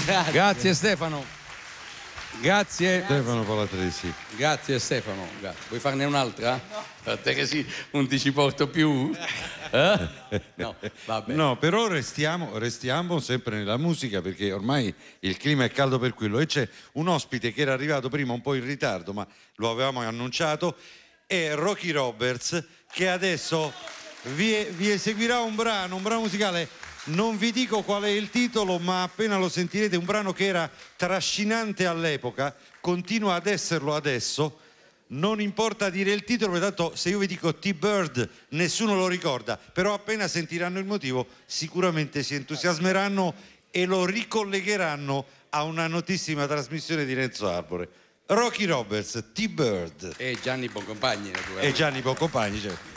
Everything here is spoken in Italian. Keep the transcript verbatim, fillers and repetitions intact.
Grazie. Grazie Stefano. Grazie. Stefano Palatresi. Grazie Stefano. Grazie. Vuoi farne un'altra? No. Per te che sì, non ti ci porto più? Eh? No, vabbè. No, però restiamo, restiamo sempre nella musica, perché ormai il clima è caldo per quello. E c'è un ospite che era arrivato prima un po' in ritardo, ma lo avevamo annunciato, è Rocky Roberts, che adesso vi, vi eseguirà un brano, un brano musicale. Non vi dico qual è il titolo, ma appena lo sentirete, un brano che era trascinante all'epoca, continua ad esserlo adesso. Non importa dire il titolo, perché tanto se io vi dico T-Bird nessuno lo ricorda, però appena sentiranno il motivo sicuramente si entusiasmeranno e lo ricollegheranno a una notissima trasmissione di Renzo Arbore. Rocky Roberts, T-Bird. E Gianni Boncompagni, naturalmente. E Gianni Boncompagni, certo.